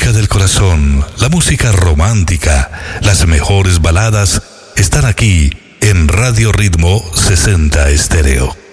música del corazón, la música romántica, las mejores baladas están aquí en Radio Ritmo 60 Estéreo.